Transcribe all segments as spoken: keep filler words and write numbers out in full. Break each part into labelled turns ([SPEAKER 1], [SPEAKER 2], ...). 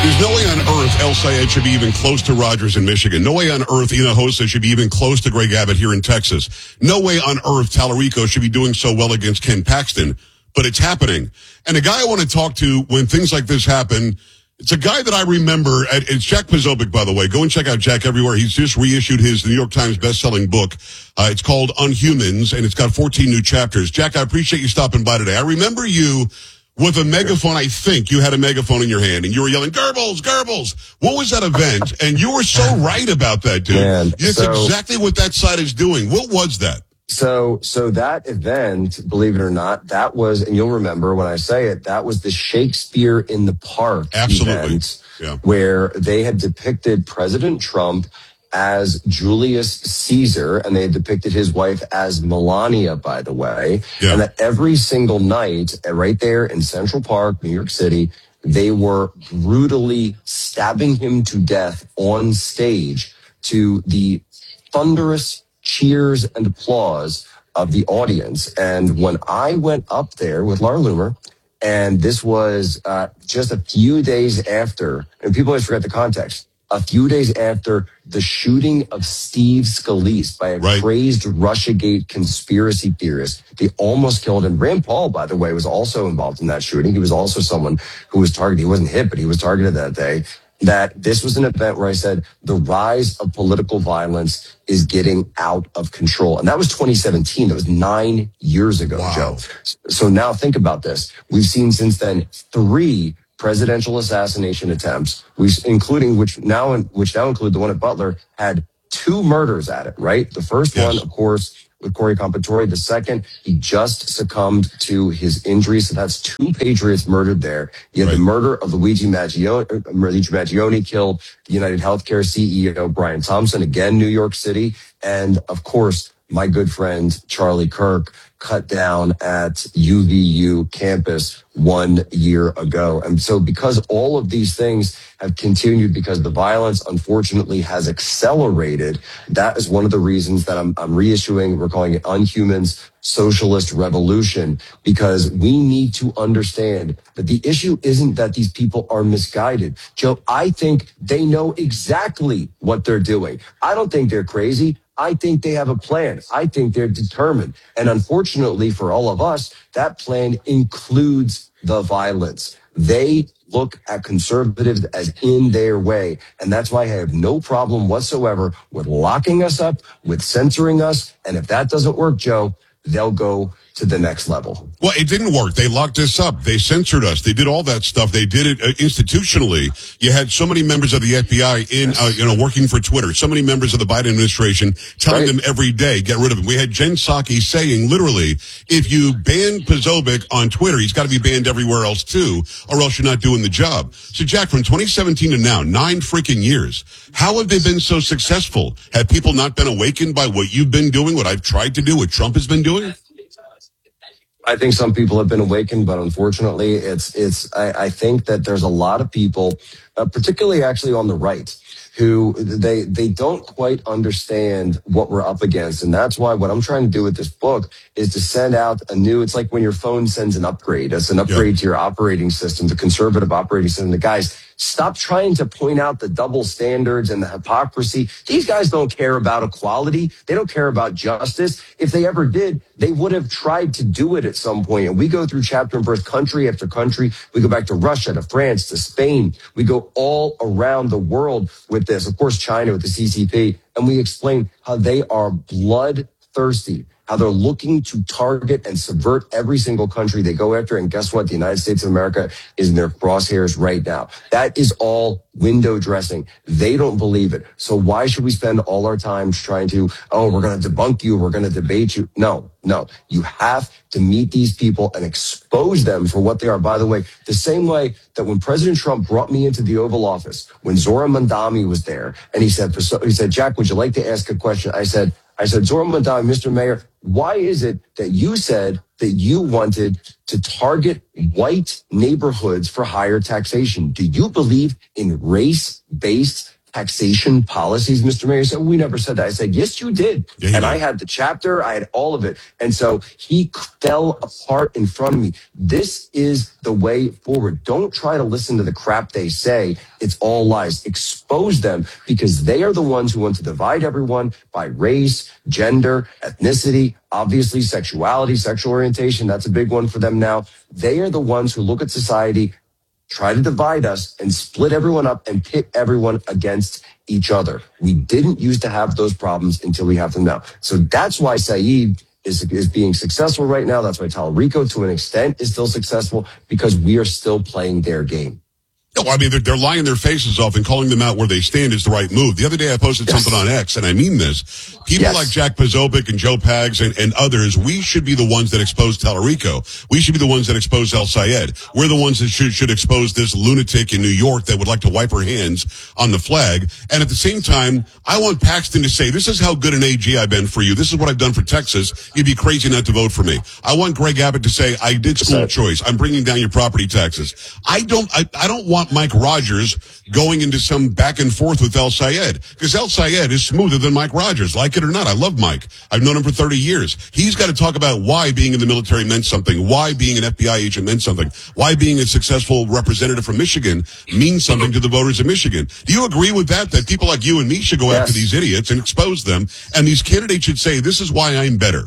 [SPEAKER 1] There's no way on earth El Sayed should be even close to Rogers in Michigan. No way on earth Hinojosa should be even close to Greg Abbott here in Texas. No way on earth Tallarico should be doing so well against Ken Paxton. But it's happening. And a guy I want to talk to when things like this happen, it's a guy that I remember. It's Jack Posobiec, by the way. Go and check out Jack everywhere. He's just reissued his New York Times best-selling book. Uh, it's called Unhumans, and it's got fourteen new chapters. Jack, I appreciate you stopping by today. I remember you with a megaphone. I think you had a megaphone in your hand, and you were yelling, Goebbels, Goebbels. What was that event? And you were so right about that, dude.
[SPEAKER 2] Man,
[SPEAKER 1] it's
[SPEAKER 2] so,
[SPEAKER 1] exactly what that side is doing. What was that?
[SPEAKER 2] So, so that event, believe it or not, that was, and you'll remember when I say it, that was the Shakespeare in the Park
[SPEAKER 1] Absolutely.
[SPEAKER 2] event,
[SPEAKER 1] Yeah.
[SPEAKER 2] where they had depicted President Trump as Julius Caesar, and they had depicted his wife as Melania, by the way,
[SPEAKER 1] Yeah.
[SPEAKER 2] and that every single night, right there in Central Park, New York City, they were brutally stabbing him to death on stage to the thunderous cheers and applause of the audience. And when I went up there with Laura Loomer, and this was uh, just a few days after, and people always forget the context, a few days after the shooting of Steve Scalise by a
[SPEAKER 1] Right.
[SPEAKER 2] crazed Russiagate conspiracy theorist. They almost killed him. Rand Paul, by the way, was also involved in that shooting. He was also someone who was targeted. He wasn't hit, but he was targeted that day. That this was an event where I said the rise of political violence is getting out of control. And that was twenty seventeen. That was nine years ago,
[SPEAKER 1] Wow.
[SPEAKER 2] Joe. So now think about this. We've seen since then three presidential assassination attempts, we've, including which now, which now include the one at Butler, had two murders at it, right? The first
[SPEAKER 1] Yes.
[SPEAKER 2] one, of course, with Corey Compatore. The second, he just succumbed to his injuries. So that's two patriots murdered there. You have
[SPEAKER 1] Right.
[SPEAKER 2] the murder of Luigi Maggione, Luigi Maggione killed the United Healthcare C E O, Brian Thompson, again, New York City. And of course, my good friend, Charlie Kirk, cut down at U V U campus one year ago. And so because all of these things have continued, because the violence unfortunately has accelerated, that is one of the reasons that I'm, I'm reissuing, we're calling it Unhumans Socialist Revolution, because we need to understand that the issue isn't that these people are misguided. Joe, I think they know exactly what they're doing. I don't think they're crazy. I think they have a plan. I think they're determined. And unfortunately for all of us, that plan includes the violence. They look at conservatives as in their way. And that's why I have no problem whatsoever with locking us up, with censoring us. And if that doesn't work, Joe, they'll go to the next level.
[SPEAKER 1] Well, it didn't work. They locked us up. They censored us. They did all that stuff. They did it uh, institutionally. You had so many members of the F B I in, uh, you know, working for Twitter. So many members of the Biden administration telling
[SPEAKER 2] Right.
[SPEAKER 1] them every day, get rid of him. We had Jen Psaki saying, literally, if you ban Posobiec on Twitter, he's got to be banned everywhere else too, or else you're not doing the job. So, Jack, from twenty seventeen to now, nine freaking years, how have they been so successful? Have people not been awakened by what you've been doing, what I've tried to do, what Trump has been doing?
[SPEAKER 2] I think some people have been awakened, but unfortunately, it's it's. I, I think that there's a lot of people, uh, particularly actually on the right, who they they don't quite understand what we're up against, and that's why what I'm trying to do with this book is to send out a new. It's like when your phone sends an upgrade. It's an upgrade
[SPEAKER 1] Yeah.
[SPEAKER 2] to your operating system, the conservative operating system. The guys, stop trying to point out the double standards and the hypocrisy. These guys don't care about equality. They don't care about justice. If they ever did, they would have tried to do it at some point. And we go through chapter and verse, country after country. We go back to Russia, to France, to Spain. We go all around the world with this. Of course, China with the C C P. And we explain how they are bloodthirsty, how they're looking to target and subvert every single country they go after. And guess what? The United States of America is in their crosshairs right now. That is all window dressing. They don't believe it. So why should we spend all our time trying to, oh, we're going to debunk you, we're going to debate you? No, no. You have to meet these people and expose them for what they are. By the way, the same way that when President Trump brought me into the Oval Office, when Zohran Mamdani was there, and he said, he said, Jack, would you like to ask a question? I said, I said, Zohran Mamdani, Mister Mayor, why is it that you said that you wanted to target white neighborhoods for higher taxation? Do you believe in race-based taxation policies, Mister Mayor. So we never said that. I said, yes, you did.
[SPEAKER 1] Yeah, you
[SPEAKER 2] and
[SPEAKER 1] did.
[SPEAKER 2] I had the chapter, I had all of it. And so he fell apart in front of me. This is the way forward. Don't try to listen to the crap they say. It's all lies. Expose them, because they are the ones who want to divide everyone by race, gender, ethnicity, obviously sexuality, sexual orientation. That's a big one for them now. They are the ones who look at society, try to divide us, and split everyone up and pit everyone against each other. We didn't used to have those problems until we have them now. So that's why Saeed is, is being successful right now. That's why Talarico, to an extent, is still successful, because we are still playing their game.
[SPEAKER 1] No, I mean, they're, they're lying their faces off, and calling them out where they stand is the right move. The other day I posted yes. something on X, and I mean this. People yes. like Jack Posobiec and Joe Pags and, and others, we should be the ones that expose Talarico. We should be the ones that expose El Sayed. We're the ones that should, should expose this lunatic in New York that would like to wipe her hands on the flag. And at the same time, I want Paxton to say, this is how good an A G I've been for you. This is what I've done for Texas. You'd be crazy not to vote for me. I want Greg Abbott to say, I did school choice. I'm bringing down your property taxes. I don't, I, I don't want Mike Rogers going into some back and forth with El Sayed, because El Sayed is smoother than Mike Rogers. Like it or not, I love Mike. I've known him for thirty years. He's got to talk about why being in the military meant something, why being an F B I agent meant something, why being a successful representative from Michigan means something to the voters of Michigan. Do you agree with that, that people like you and me should go yes. after these idiots and expose them, and these candidates should say, this is why I'm better?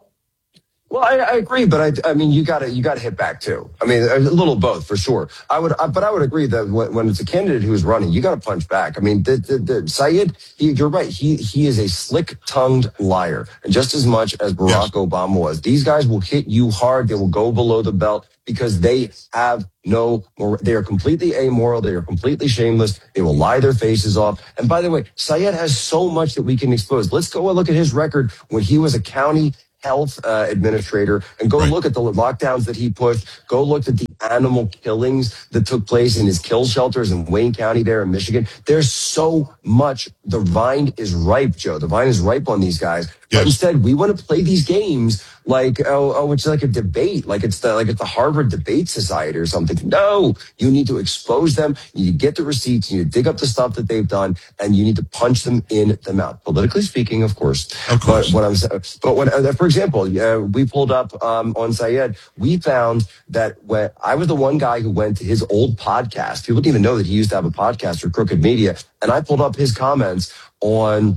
[SPEAKER 2] Well, I, I agree, but I, I mean, you got to you got to hit back too. I mean, a little both for sure. I would, I, but I would agree that when, when it's a candidate who's running, you got to punch back. I mean, the, the, the Saeed, he, you're right. He he is a slick-tongued liar, and just as much as Barack yes. Obama was. These guys will hit you hard. They will go below the belt, because they have no, they are completely amoral. They are completely shameless. They will lie their faces off. And by the way, Saeed has so much that we can expose. Let's go and look at his record when he was a county health uh, administrator, and go right. look at the lockdowns that he pushed. Go look at the animal killings that took place in his kill shelters in Wayne County there in Michigan. There's so much. The vine is ripe, Joe. The vine is ripe on these guys. Yes. But instead, we want to play these games like, oh, oh, it's like a debate, like it's the like it's the Harvard Debate Society or something. No, you need to expose them. You need to get the receipts. You need to dig up the stuff that they've done, and you need to punch them in the mouth. Politically speaking, of course.
[SPEAKER 1] Of course.
[SPEAKER 2] But what I'm saying, but when, uh, for example, uh, we pulled up um, on Saeed. We found that when I was the one guy who went to his old podcast. People didn't even know that he used to have a podcast for Crooked Media, and I pulled up his comments on.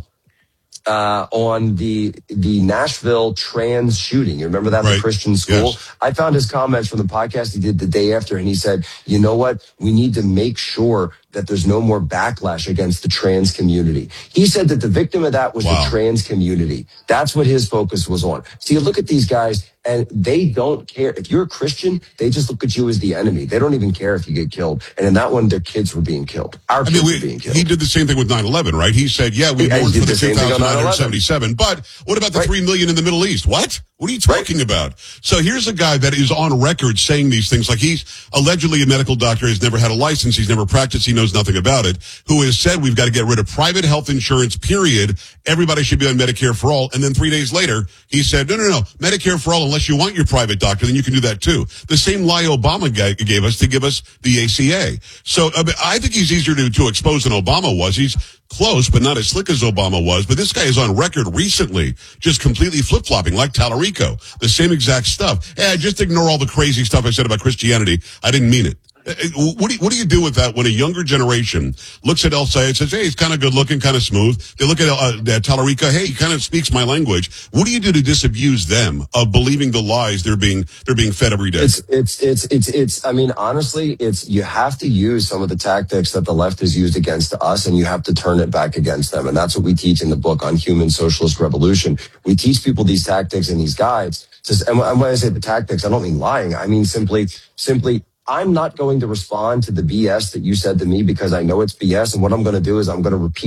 [SPEAKER 2] Uh, on the the Nashville trans shooting. You remember that,
[SPEAKER 1] right.
[SPEAKER 2] the Christian school?
[SPEAKER 1] Yes.
[SPEAKER 2] I found his comments from the podcast he did the day after, and he said, you know what? We need to make sure that there's no more backlash against the trans community. He said that the victim of that was wow. the trans community. That's what his focus was on. So you look at these guys, and they don't care. If you're a Christian, they just look at you as the enemy. They don't even care if you get killed. And in that one, their kids were being killed. Our I kids mean, we, were being killed.
[SPEAKER 1] He did the same thing with nine eleven, right? He said, yeah, we mourned for the two thousand nine hundred seventy-seven, but what about the right. three million in the Middle East? What? What are you talking right. about? So here's a guy that is on record saying these things, like he's allegedly a medical doctor, has never had a license, he's never practiced, he knows nothing about it, who has said we've got to get rid of private health insurance, period. Everybody should be on Medicare for all. And then three days later, he said, no, no, no, Medicare for all, unless you want your private doctor, then you can do that too. The same lie Obama gave us to give us the A C A. So I, mean, I think he's easier to, to expose than Obama was. He's close, but not as slick as Obama was. But this guy is on record recently just completely flip-flopping, like Talarico. The same exact stuff. Hey, just ignore all the crazy stuff I said about Christianity. I didn't mean it. What do you, what do you do with that when a younger generation looks at El Sayed and says, hey, he's kind of good looking, kind of smooth. They look at uh, Talarico, hey, he kind of speaks my language. What do you do to disabuse them of believing the lies they're being they're being fed every day?
[SPEAKER 2] It's it's it's it's it's I mean, honestly, it's you have to use some of the tactics that the left has used against us, and you have to turn it back against them. And that's what we teach in the book on Human Socialist Revolution. We teach people these tactics and these guides. And when I say the tactics, I don't mean lying. I mean simply simply I'm not going to respond to the B S that you said to me because I know it's B S. And what I'm going to do is I'm going to repeat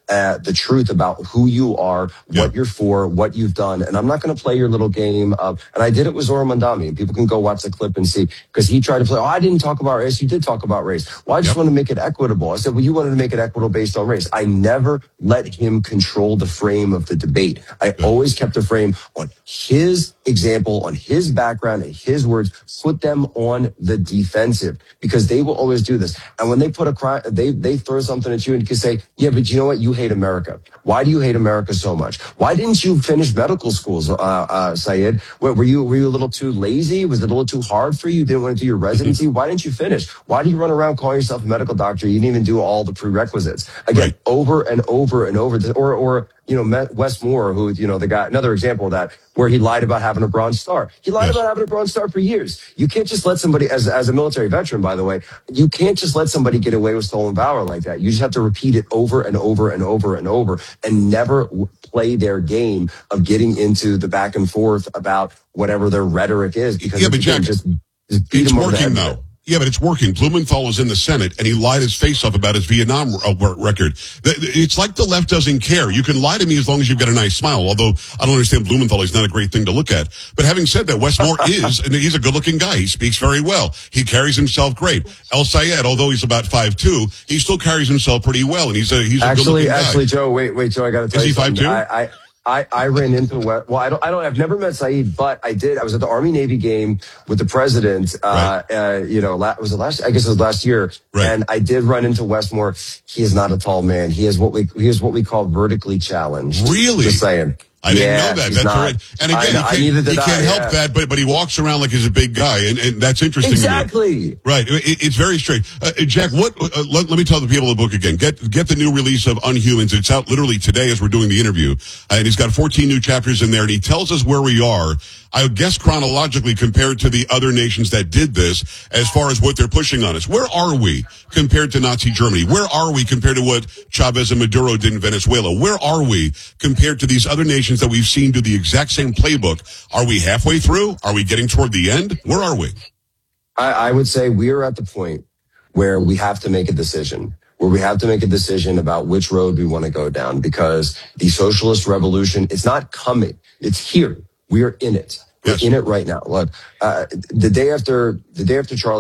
[SPEAKER 2] uh, the truth about who you are,
[SPEAKER 1] Yeah.
[SPEAKER 2] what you're for, what you've done. And I'm not going to play your little game of, and I did it with Zora Mandami, and people can go watch the clip and see, because he tried to play, oh, I didn't talk about race. You did talk about race. Well, I just
[SPEAKER 1] Yep.
[SPEAKER 2] want to make it equitable. I said, well, you wanted to make it equitable based on race. I never let him control the frame of the debate. I
[SPEAKER 1] Yeah.
[SPEAKER 2] always kept the frame on his example, on his background, and his words, put them on the defensive, because they will always do this. And when they put a cry, they, they throw something at you and you can say, yeah, but you know what? You hate America. Why do you hate America so much? Why didn't you finish medical schools, uh, uh, Syed? What, were you, were you a little too lazy? Was it a little too hard for you? You didn't want to do your residency? Why didn't you finish? Why do you run around calling yourself a medical doctor? You didn't even do all the prerequisites. Again,
[SPEAKER 1] Right.
[SPEAKER 2] over and over and over. Or, or, you know, Wes Moore, who, you know, the guy, another example of that, where he lied about having a Bronze Star. He lied
[SPEAKER 1] Yes.
[SPEAKER 2] about having a Bronze Star for years. You can't just let somebody, as, as a military veteran, by the way, you can't just let somebody get away with stolen valor like that. You just have to repeat it over and over and over and over, and never w- play their game of getting into the back and forth about whatever their rhetoric is. Because
[SPEAKER 1] Yeah, but
[SPEAKER 2] again,
[SPEAKER 1] Jack,
[SPEAKER 2] just, just beat
[SPEAKER 1] it's
[SPEAKER 2] them over the
[SPEAKER 1] working
[SPEAKER 2] head with
[SPEAKER 1] though.
[SPEAKER 2] it.
[SPEAKER 1] Yeah, but it's working. Blumenthal is in the Senate, and he lied his face off about his Vietnam uh, record. Th- It's like the left doesn't care. You can lie to me as long as you've got a nice smile, although I don't understand Blumenthal. He's not a great thing to look at. But having said that, Wes Moore is, and he's a good-looking guy. He speaks very well. He carries himself great. El Sayed, although he's about five two, he still carries himself pretty well, and he's a he's a
[SPEAKER 2] Actually,
[SPEAKER 1] good-looking guy.
[SPEAKER 2] actually, Joe, wait, wait, Joe, I got to tell
[SPEAKER 1] Is
[SPEAKER 2] you
[SPEAKER 1] he five
[SPEAKER 2] something.
[SPEAKER 1] two?
[SPEAKER 2] I, I, I, I ran into well, I don't, I don't, I've never met Saeed, but I did. I was at the Army Navy game with the president. Uh,
[SPEAKER 1] Right.
[SPEAKER 2] uh you know, la- was it last? I guess it was last year.
[SPEAKER 1] Right.
[SPEAKER 2] And I did run into Wes Moore. He is not a tall man. He is what we, he is what we call vertically challenged.
[SPEAKER 1] Really?
[SPEAKER 2] Just saying.
[SPEAKER 1] I didn't
[SPEAKER 2] Yeah,
[SPEAKER 1] know that.
[SPEAKER 2] he's
[SPEAKER 1] That's
[SPEAKER 2] not.
[SPEAKER 1] right. And again,
[SPEAKER 2] I know, I
[SPEAKER 1] he
[SPEAKER 2] neither
[SPEAKER 1] can't,
[SPEAKER 2] did
[SPEAKER 1] he can't
[SPEAKER 2] I,
[SPEAKER 1] help
[SPEAKER 2] yeah.
[SPEAKER 1] that, but but he walks around like he's a big guy, and, and that's interesting. to me.
[SPEAKER 2] Exactly.
[SPEAKER 1] Right. It, it's very straight. Uh, Jack, what? Uh, let, let me tell the people the book again. Get get the new release of Unhumans. It's out literally today as we're doing the interview, uh, and he's got fourteen new chapters in there, and he tells us where we are. I would guess chronologically compared to the other nations that did this, as far as what they're pushing on us. Where are we compared to Nazi Germany? Where are we compared to what Chavez and Maduro did in Venezuela? Where are we compared to these other nations that we've seen do the exact same playbook? Are we halfway through? Are we getting toward the end? Where are we?
[SPEAKER 2] I, I would say we are at the point where we have to make a decision, where we have to make a decision about which road we want to go down, because the socialist revolution, it's not coming. It's here. We are in it. We're
[SPEAKER 1] Yes.
[SPEAKER 2] in it right now. Look, uh, the day after, the day after Charlie